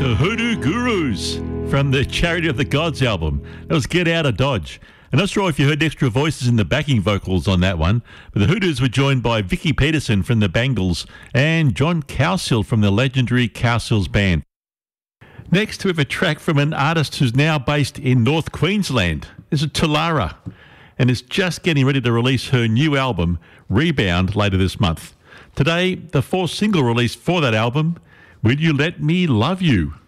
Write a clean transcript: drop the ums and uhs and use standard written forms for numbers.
The Hoodoo Gurus from the Charity of the Gods album. That was Get Out of Dodge. I'm not sure if you heard extra voices in the backing vocals on that one, but the Hoodoos were joined by Vicky Peterson from the Bangles and John Cowsill from the legendary Cowsills Band. Next, we have a track from an artist who's now based in North Queensland. This is Tulara, and is just getting ready to release her new album, Rebound, later this month. Today, the fourth single released for that album, Will You Let Me Love You?